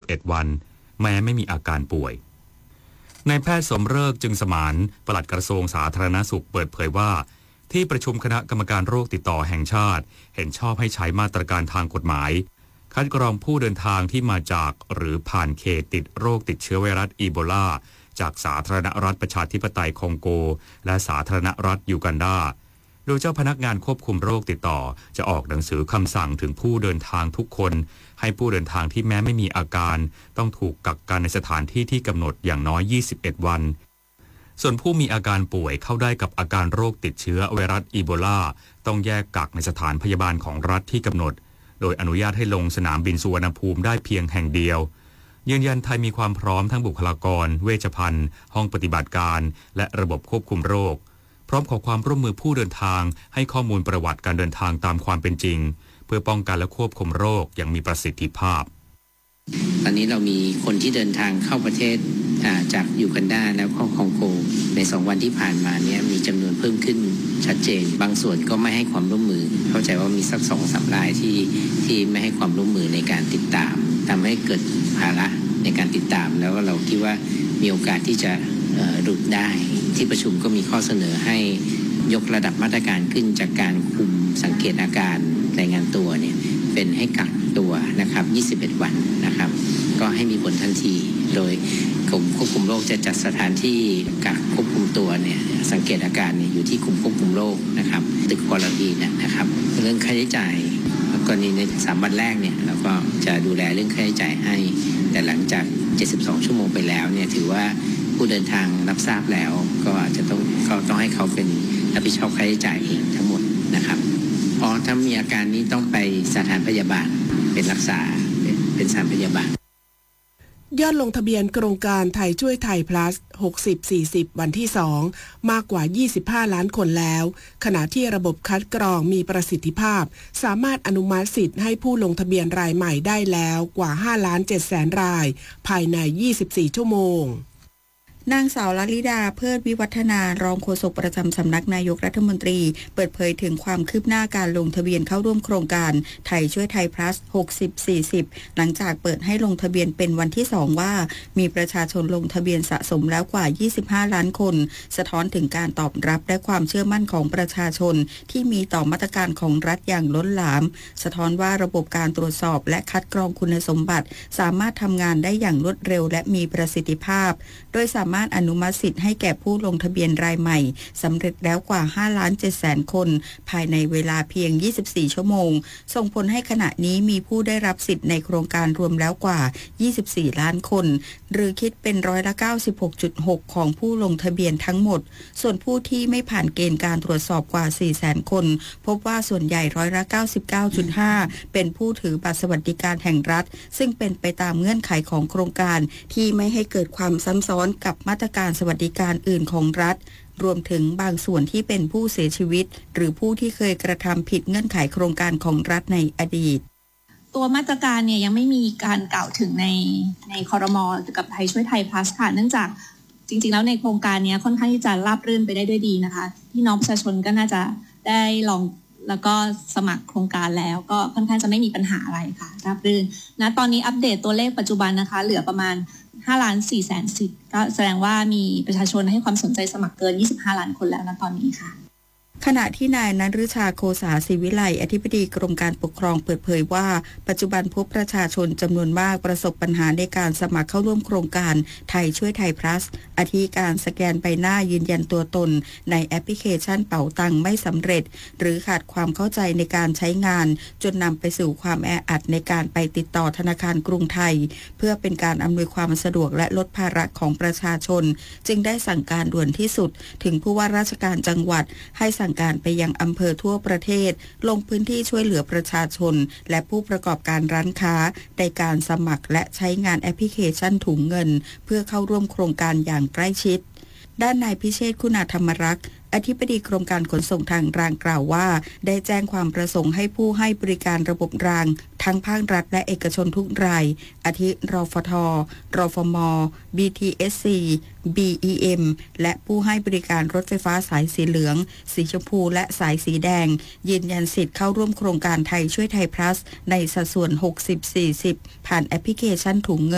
21 วันแม้ไม่มีอาการป่วยนายแพทย์สมฤกษ์จึงสมานปลัดกระทรวงสาธารณสุขเปิดเผยว่าที่ประชุมคณะกรรมการโรคติดต่อแห่งชาติเห็นชอบให้ใช้มาตรการทางกฎหมายคัดกรองผู้เดินทางที่มาจากหรือผ่านเขตติดโรคติดเชื้อไวรัสอีโบลาจากสาธารณรัฐประชาธิปไตยคองโกและสาธารณรัฐยูกันดาโดยเจ้าพนักงานควบคุมโรคติดต่อจะออกหนังสือคำสั่งถึงผู้เดินทางทุกคนให้ผู้เดินทางที่แม้ไม่มีอาการต้องถูกกักกันในสถานที่ที่กำหนดอย่างน้อย21 วันส่วนผู้มีอาการป่วยเข้าได้กับอาการโรคติดเชื้อไวรัสอีโบลาต้องแยกกักในสถานพยาบาลของรัฐที่กำหนดโดยอนุญาตให้ลงสนามบินสุวรรณภูมิได้เพียงแห่งเดียวยืนยันไทยมีความพร้อมทั้งบุคลากรเวชภัณฑ์ห้องปฏิบัติการและระบบควบคุมโรคพร้อมขอความร่วมมือผู้เดินทางให้ข้อมูลประวัติการเดินทางตามความเป็นจริงเพื่อป้องกันและควบคุมโรคอย่างมีประสิทธิภาพตอนนี้เรามีคนที่เดินทางเข้าประเทศจากยูกันดาแล้วก็คองโกใน2 วันที่ผ่านมาเนี่ยมีจำนวนเพิ่มขึ้นชัดเจนบางส่วนก็ไม่ให้ความร่วมมือเข้าใจว่ามีสัก 2-3 รายที่ไม่ให้ความร่วมมือในการติดตามทำให้เกิดภาระในการติดตามแล้วเราคิดว่ามีโอกาสที่จะหลุดได้ที่ประชุมก็มีข้อเสนอให้ยกระดับมาตรการขึ้นจากการคุมสังเกตอาการรายงานตัวเนี่ยเป็นให้กักตัวนะครับ21 วันนะครับก็ให้มีผลทันทีโดยกรมควบคุมโรคจะจัดสถานที่กักควบคุมตัวเนี่ยสังเกตอาการเนี่ยอยู่ที่กรมควบคุมโรคนะครับตึกควอรันทีนนะครับเรื่องค่าใช้จ่ายกรณีใน3 วันแรกเนี่ยเราก็จะดูแลเรื่องค่าใช้จ่ายให้แต่หลังจาก72 ชั่วโมงไปแล้วเนี่ยถือว่าผู้เดินทางรับทราบแล้วก็อาจจะต้องให้เขาเป็นรับผิดชอบค่าใช้จ่ายเองทั้งหมดนะครับถ้ามีอาการนี้ต้องไปสถานพยาบาลเป็นรักษาเป็นสถานพยาบาลยอดลงทะเบียนโครงการไทยช่วยไทย plus 60-40 วันที่ 2 มากกว่า25 ล้านคนแล้วขณะที่ระบบคัดกรองมีประสิทธิภาพสามารถอนุมัติสิทธิ์ให้ผู้ลงทะเบียนรายใหม่ได้แล้วกว่า 5,700,000 รายภายใน24 ชั่วโมงนางสาวลลิดาเพิดวิวัฒนารองโฆษกประจำสำนักนายกรัฐมนตรีเปิดเผยถึงความคืบหน้าการลงทะเบียนเข้าร่วมโครงการไทยช่วยไทย plus 60-40 หลังจากเปิดให้ลงทะเบียนเป็นวันที่ 2 ว่ามีประชาชนลงทะเบียนสะสมแล้วกว่า25 ล้านคนสะท้อนถึงการตอบรับและความเชื่อมั่นของประชาชนที่มีต่อมาตรการของรัฐอย่างล้นหลามสะท้อนว่าระบบการตรวจสอบและคัดกรองคุณสมบัติสามารถทำงานได้อย่างรวดเร็วและมีประสิทธิภาพโดยสามารถอนุมัติสิทธิ์ให้แก่ผู้ลงทะเบียนรายใหม่สำเร็จแล้วกว่า 5,700,000 คนภายในเวลาเพียง24 ชั่วโมงส่งผลให้ขณะนี้มีผู้ได้รับสิทธิ์ในโครงการรวมแล้วกว่า24 ล้านคนหรือคิดเป็น96.6% ของผู้ลงทะเบียนทั้งหมดส่วนผู้ที่ไม่ผ่านเกณฑ์การตรวจสอบกว่า 400,000 คนพบว่าส่วนใหญ่99.5% เป็นผู้ถือบัตรสวัสดิการแห่งรัฐซึ่งเป็นไปตามเงื่อนไขของโครงการที่ไม่ให้เกิดความซ้ำซ้อนกับมาตรการสวัสดิการอื่นของรัฐรวมถึงบางส่วนที่เป็นผู้เสียชีวิตหรือผู้ที่เคยกระทำผิดเงื่อนไขโครงการของรัฐในอดีตตัวมาตรการเนี่ยยังไม่มีการกล่าวถึงในครม.กับไทยช่วยไทย plus ค่ะเนื่องจากจริงๆแล้วในโครงการนี้ค่อนข้างที่จะราบรื่นไปได้ด้วยดีนะคะพี่น้องประชาชนก็น่าจะได้ลองแล้วก็สมัครโครงการแล้วก็ค่อนข้างจะไม่มีปัญหาอะไรค่ะราบรื่นนะตอนนี้อัปเดตตัวเลขปัจจุบันนะคะเหลือประมาณ5,400,000 สิทธิ์ก็แสดงว่ามีประชาชนให้ความสนใจสมัครเกิน25 ล้านคนแล้วนะตอนนี้ค่ะขณะที่นายณฤชาโคสาศิวิไลอธิบดีกรมการปกครองเปิดเผยว่าปัจจุบันพบประชาชนจำนวนมากประสบปัญหาในการสมัครเข้าร่วมโครงการไทยช่วยไทย plus อาทิการสแกนใบหน้ายืนยันตัวตนในแอปพลิเคชันเป๋าตังไม่สำเร็จหรือขาดความเข้าใจในการใช้งานจนนำไปสู่ความแออัดในการไปติดต่อธนาคารกรุงไทยเพื่อเป็นการอำนวยความสะดวกและลดภาระของประชาชนจึงได้สั่งการด่วนที่สุดถึงผู้ว่าราชการจังหวัดให้สั่งการไปยังอำเภอทั่วประเทศลงพื้นที่ช่วยเหลือประชาชนและผู้ประกอบการร้านค้าในการสมัครและใช้งานแอปพลิเคชันถุงเงินเพื่อเข้าร่วมโครงการอย่างใกล้ชิดด้านนายพิเชษฐ์คุณาธรรมรักษ์อธิบดีกรมการขนส่งทางรางกล่าวว่าได้แจ้งความประสงค์ให้ผู้ให้บริการระบบรางทั้งภาครัฐและเอกชนทุกรายอาทิรฟท.รฟม. BTSC BEM และผู้ให้บริการรถไฟฟ้าสายสีเหลืองสีชมพูและสายสีแดงยืนยันสิทธิ์เข้าร่วมโครงการไทยช่วยไทย plus ในสัดส่วน 60-40 ผ่านแอปพลิเคชันถุงเงิน